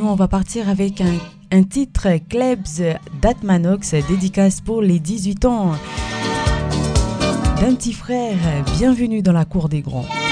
on va partir avec un titre Klebs d'Atmanox, dédicace pour les 18 ans d'un petit frère. Bienvenue dans la cour des grands.